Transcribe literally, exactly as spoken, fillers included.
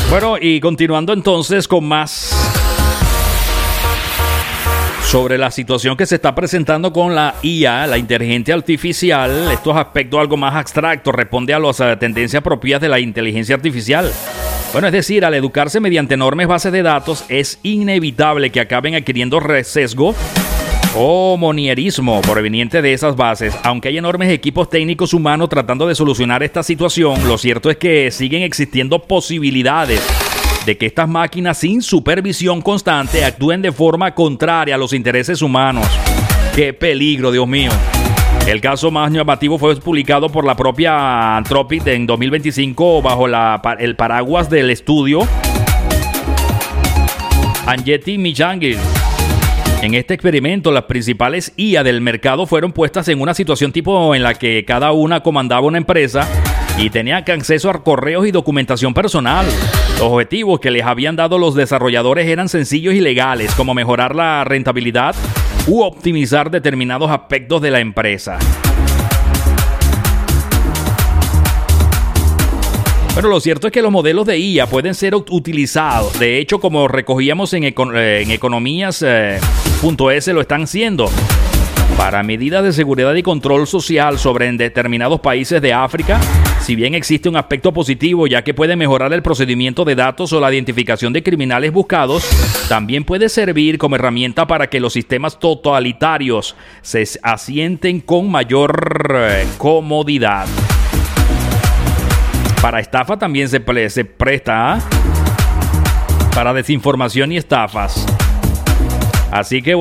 Bueno, y continuando entonces con más sobre la situación que se está presentando con la I A, la inteligencia artificial. Estos aspectos algo más abstractos responde a las uh, tendencias propias de la inteligencia artificial. Bueno, es decir, al educarse mediante enormes bases de datos, es inevitable que acaben adquiriendo sesgo o monierismo proveniente de esas bases. Aunque hay enormes equipos técnicos humanos tratando de solucionar esta situación, lo cierto es que siguen existiendo posibilidades de que estas máquinas sin supervisión constante actúen de forma contraria a los intereses humanos. ¡Qué peligro, Dios mío! El caso más llamativo fue publicado por la propia Anthropic en dos mil veinticinco bajo la, el paraguas del estudio Anjeti Mijangir. En este experimento, las principales I A del mercado fueron puestas en una situación tipo en la que cada una comandaba una empresa y tenía acceso a correos y documentación personal. Los objetivos que les habían dado los desarrolladores eran sencillos y legales, como mejorar la rentabilidad u optimizar determinados aspectos de la empresa. Bueno, lo cierto es que los modelos de I A pueden ser utilizados. De hecho, como recogíamos en, econ- en economías punto es, lo están haciendo para medidas de seguridad y control social sobre en determinados países de África. Si bien existe un aspecto positivo, ya que puede mejorar el procedimiento de datos o la identificación de criminales buscados, también puede servir como herramienta para que los sistemas totalitarios se asienten con mayor eh, comodidad. Para estafa también se, pre- se presta, ¿eh? Para desinformación y estafas. Así que